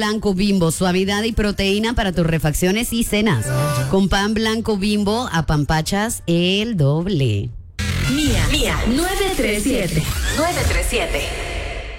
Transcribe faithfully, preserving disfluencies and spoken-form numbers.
blanco Bimbo, suavidad y proteína para tus refacciones y cenas. Con pan blanco Bimbo apampachas el doble. Mía, Mía, nueve tres siete. nueve tres siete.